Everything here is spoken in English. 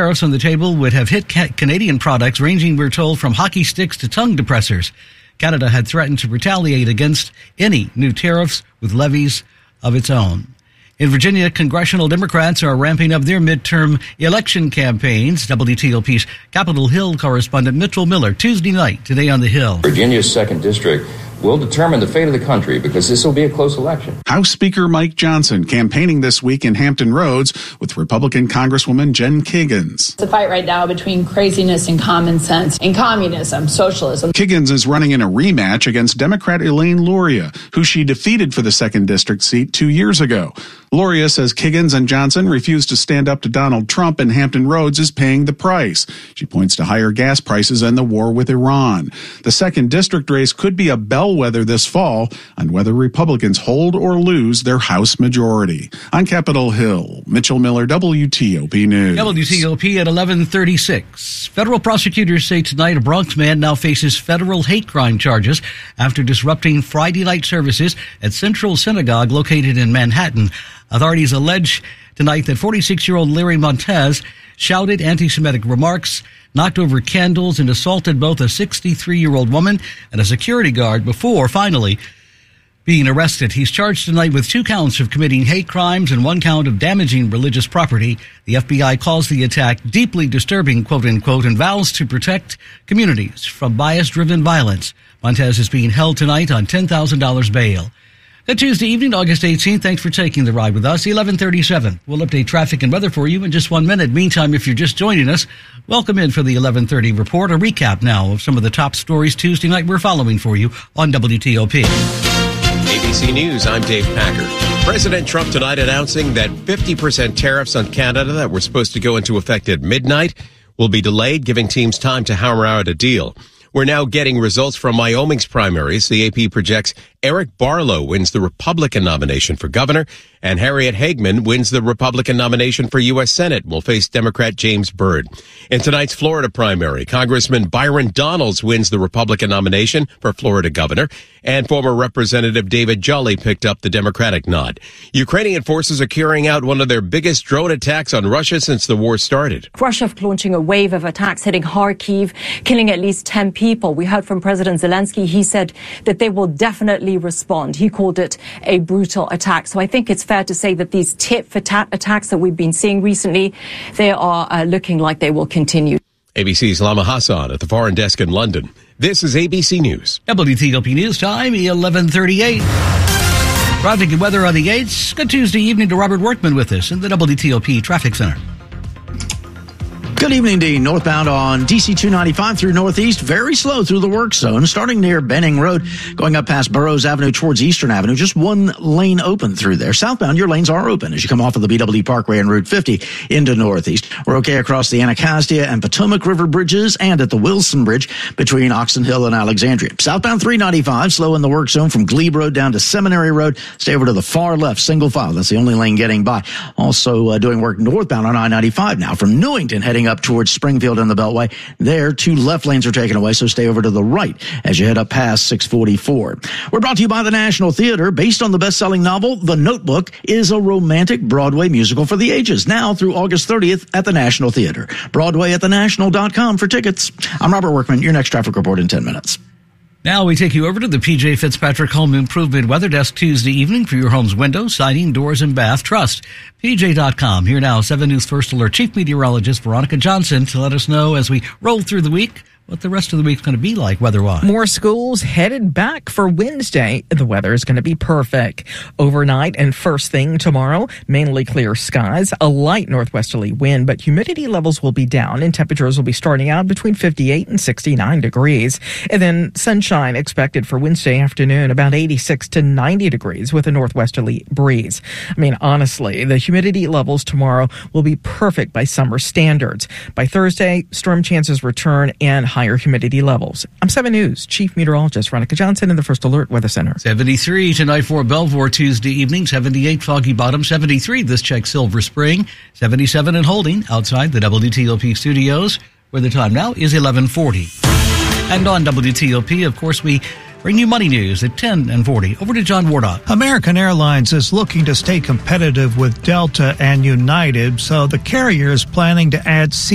tariffs on the table would have hit Canadian products ranging, we're told, from hockey sticks to tongue depressors. Canada had threatened to retaliate against any new tariffs with levies of its own. In Virginia, congressional Democrats are ramping up their midterm election campaigns. WTOP's Capitol Hill correspondent Mitchell Miller, Tuesday night, today on the Hill. Virginia's 2nd District will determine the fate of the country because this will be a close election. House Speaker Mike Johnson campaigning this week in Hampton Roads with Republican Congresswoman Jen Kiggans. It's a fight right now between craziness and common sense and communism, socialism. Kiggans is running in a rematch against Democrat Elaine Luria, who she defeated for the 2nd District seat 2 years ago. Luria says Kiggans and Johnson refused to stand up to Donald Trump, and Hampton Roads is paying the price. She points to higher gas prices and the war with Iran. The 2nd District race could be a bellwether this fall on whether Republicans hold or lose their House majority. On Capitol Hill, Mitchell Miller, WTOP News. WTOP at 11:36. Federal prosecutors say tonight a Bronx man now faces federal hate crime charges after disrupting Friday night services at Central Synagogue located in Manhattan. Authorities allege tonight that 46-year-old Larry Montez shouted anti-Semitic remarks, knocked over candles, and assaulted both a 63-year-old woman and a security guard before finally being arrested. He's charged tonight with 2 counts of committing hate crimes and 1 count of damaging religious property. The FBI calls the attack deeply disturbing, quote unquote, and vows to protect communities from bias-driven violence. Montez is being held tonight on $10,000 bail. Good Tuesday evening, August 18th. Thanks for taking the ride with us. 11:37. We'll update traffic and weather for you in just 1 minute. Meantime, if you're just joining us, welcome in for the 11:30 report. A recap now of some of the top stories Tuesday night we're following for you on WTOP. ABC News, I'm Dave Packer. President Trump tonight announcing that 50% tariffs on Canada that were supposed to go into effect at midnight will be delayed, giving teams time to hammer out a deal. We're now getting results from Wyoming's primaries. The AP projects Eric Barlow wins the Republican nomination for governor, and Harriet Hagman wins the Republican nomination for U.S. Senate and will face Democrat James Byrd. In tonight's Florida primary, Congressman Byron Donalds wins the Republican nomination for Florida governor, and former Representative David Jolly picked up the Democratic nod. Ukrainian forces are carrying out one of their biggest drone attacks on Russia since the war started. Russia launching a wave of attacks hitting Kharkiv, killing at least 10 people. We heard from President Zelensky. He said that they will definitely respond. He called it a brutal attack. So I think it's fair to say that these tit-for-tat attacks that we've been seeing recently, they are looking like they will continue. ABC's Lama Hassan at the Foreign Desk in London. This is ABC News. WTOP News Time, 11:38. Traffic and weather on the 8th. Good Tuesday evening to Robert Workman with us in the WTOP Traffic Center. Good evening, Dean. Northbound on DC 295 through Northeast, very slow through the work zone, starting near Benning Road, going up past Burroughs Avenue towards Eastern Avenue. Just 1 lane open through there. Southbound, your lanes are open as you come off of the BW Parkway and Route 50 into Northeast. We're okay across the Anacostia and Potomac River bridges and at the Wilson Bridge between Oxon Hill and Alexandria. Southbound 395, slow in the work zone from Glebe Road down to Seminary Road. Stay over to the far left, single file. That's the only lane getting by. Also doing work northbound on I-95 now from Newington heading up towards Springfield and the Beltway. There, 2 left lanes are taken away, so stay over to the right as you head up past 644. We're brought to you by the National Theater. Based on the best-selling novel, The Notebook is a romantic Broadway musical for the ages. Now through August 30th at the National Theater. Broadway at thenational.com for tickets. I'm Robert Workman. Your next traffic report in 10 minutes. Now we take you over to the P.J. Fitzpatrick Home Improvement Weather Desk Tuesday evening for your home's windows, siding, doors, and bath. Trust PJ.com. Here now, 7 News First Alert Chief Meteorologist Veronica Johnson to let us know as we roll through the week what the rest of the week's going to be like weather-wise. More schools headed back for Wednesday. The weather is going to be perfect. Overnight and first thing tomorrow, mainly clear skies, a light northwesterly wind, but humidity levels will be down and temperatures will be starting out between 58 and 69 degrees. And then sunshine expected for Wednesday afternoon, about 86 to 90 degrees with a northwesterly breeze. I mean, honestly, the humidity levels tomorrow will be perfect by summer standards. By Thursday, storm chances return and higher humidity levels. I'm 7 News Chief Meteorologist Veronica Johnson in the First Alert Weather Center. 73 tonight for Belvoir Tuesday evening, 78 Foggy Bottom, 73 this check Silver Spring, 77 and holding outside the WTOP studios, where the time now is 11:40. And on WTOP, of course, we bring you money news at 10 and 40. Over to John Wardock. American Airlines is looking to stay competitive with Delta and United, so the carrier is planning to add